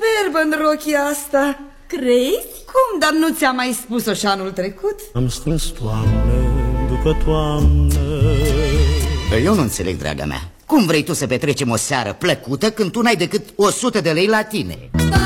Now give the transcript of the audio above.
superbă în rochia asta. Crezi? Cum, dar nu ți-am mai spus-o și anul trecut? Am strâns toamne după toamnă. Eu nu înțeleg, draga mea. Cum vrei tu să petrecem o seară plăcută când tu n-ai decât 100 de lei la tine?